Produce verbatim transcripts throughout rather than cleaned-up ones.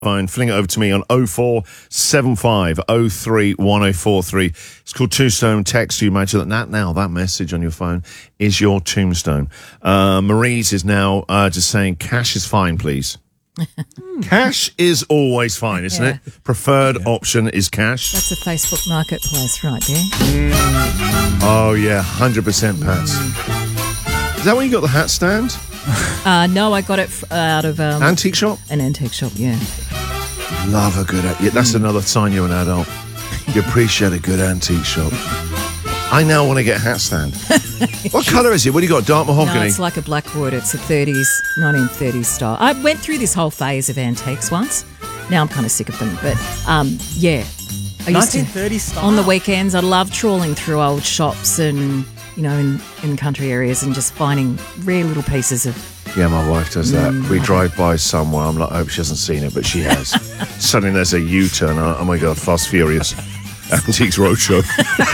phone, fling it over to me on oh four seven five oh three one oh four three. It's called Tombstone Text. You imagine that now, that message on your phone is your tombstone. Uh, Marie's is now uh, just saying, cash is fine, please. Cash is always fine, isn't Yeah. it? Preferred yeah. option is cash. That's a Facebook marketplace right there. Mm. Oh, yeah, one hundred percent, Pats. Mm. Is that where you got the hat stand? Uh, no, I got it f- out of... Um, antique shop? An antique shop, yeah. Love a good... Yeah, that's mm. another sign you're an adult. You appreciate a good antique shop. I now want to get a hat stand. What colour is it? What do you got? Dark mahogany? No, it's like a black wood. It's a thirties, nineteen thirties style. I went through this whole phase of antiques once. Now I'm kind of sick of them. But, um, yeah. I used nineteen thirties to, style? On the weekends, I love trawling through old shops and, you know, in, in country areas and just finding rare little pieces of... Yeah, my wife does that. Mm. We drive by somewhere. I'm like, I hope she hasn't seen it, but she has. Suddenly there's a U-turn. Oh, my God, Fast Furious. Antiques Roadshow.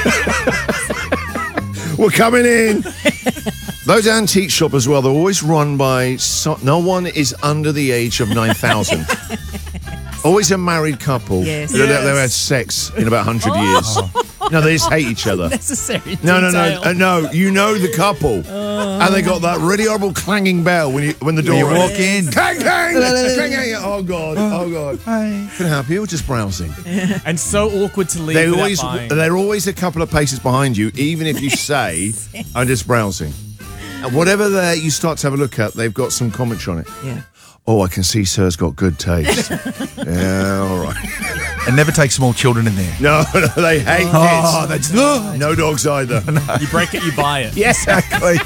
We're coming in. Those antique shops as well, they're always run by... So- no one is under the age of nine thousand. Always a married couple. Yes. They've yes. had sex in about one hundred oh. years. No, they just hate each other. Necessary no, no, detail. no, uh, no. You know the couple, uh, and they got that really horrible clanging bell when you when the door you opens. walk in. Clang, clang, clang, clang. Oh God, oh God. Hi. Can I help you? We're just browsing. And so awkward to leave. They're without always buying. they're always a couple of paces behind you, even if you say, "I'm just browsing." And whatever there you start to have a look at, they've got some commentary on it. Yeah. Oh, I can see Sir's got good taste. Yeah, all right. And never take small children in there. No, no they hate oh, it. That's no. No dogs either. No. You break it, you buy it. Yes, exactly.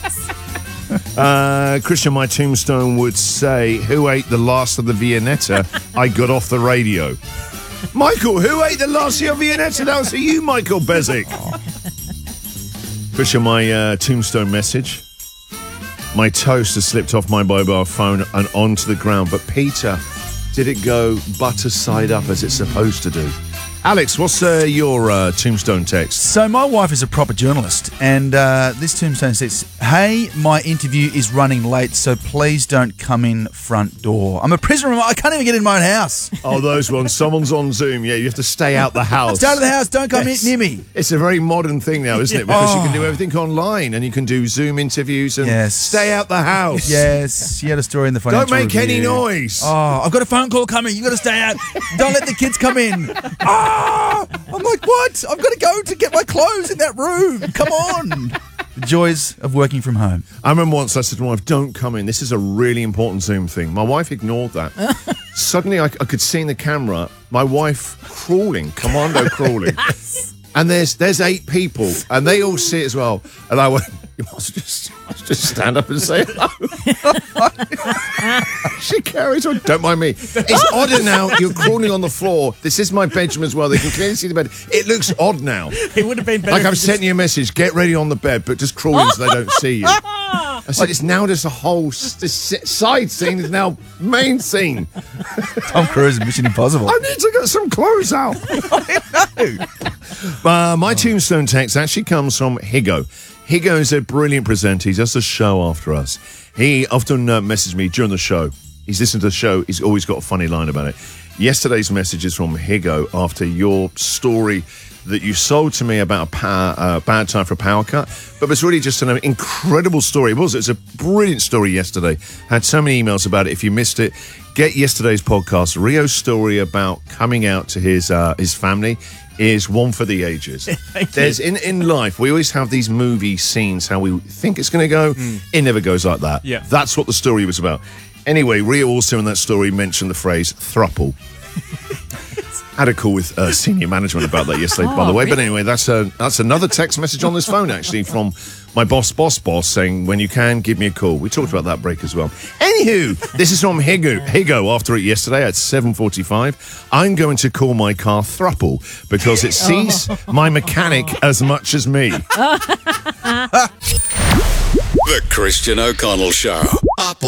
uh, Christian, my tombstone would say, who ate the last of the Viennetta? I got off the radio. Michael, who ate the last of your Viennetta? That was for you, Michael Bezic. Christian, my uh, tombstone message. My toast has slipped off my mobile phone and onto the ground. But Peter, did it go butter side up as it's supposed to do? Alex, what's uh, your uh, tombstone text? So my wife is a proper journalist, and uh, this tombstone says, "Hey, my interview is running late, so please don't come in front door. I'm a prisoner. I can't even get in my own house." Oh, those ones. Someone's on Zoom. Yeah, you have to stay out the house. Stay out of the house. Don't come yes. near me. It's a very modern thing now, isn't it? Because oh. you can do everything online, and you can do Zoom interviews and yes. stay out the house. Yes. You had a story in the financial Don't make review. any noise. Oh, I've got a phone call coming. You've got to stay out. Don't let the kids come in. Oh, I'm like, what? I've got to go to get my clothes in that room. Come on. The joys of working from home. I remember once I said to my wife, don't come in. This is a really important Zoom thing. My wife ignored that. Suddenly I, I could see in the camera my wife crawling, commando crawling. And there's there's eight people, and they all see it as well. And I went, you must just, you must just stand up and say hello. She carries on. Don't mind me. It's odder now. You're crawling on the floor. This is my bedroom as well. They can clearly see the bed. It looks odd now. It would have been better. Like I've sent you a message. Get ready on the bed, but just crawl in so they don't see you. I said it's now just a whole this side scene is now main scene. Tom Cruise, Mission Impossible. I need to get some clothes out. I know. Uh, my tombstone text actually comes from Higo. Higo is a brilliant presenter. He does the show after us. He often uh, messages me during the show. He's listened to the show. He's always got a funny line about it. Yesterday's message is from Higo after your story that you sold to me about a power, uh, bad time for a power cut. But it's really just an incredible story. It was. It's a brilliant story yesterday. Had so many emails about it. If you missed it, get yesterday's podcast. Rio's story about coming out to his uh, his family is one for the ages. There's in, in life, we always have these movie scenes, how we think it's going to go. Mm. It never goes like that. Yeah. That's what the story was about. Anyway, Rio also in that story mentioned the phrase thruple. Had a call with uh, senior management about that yesterday, oh, by the way. Really? But anyway, that's a, that's another text message on this phone, actually, from my boss, boss, boss, saying, when you can, give me a call. We talked about that break as well. Anywho, this is from Higo. Higo, after it yesterday at seven forty-five. I'm going to call my car thruple because it sees oh. my mechanic as much as me. The Christian O'Connell Show. Up